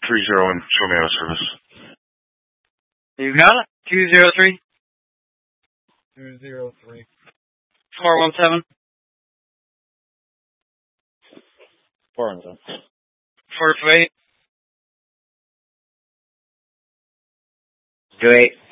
30 and show me out of service. You got it? 203? 203. 417? 417. 428? 28.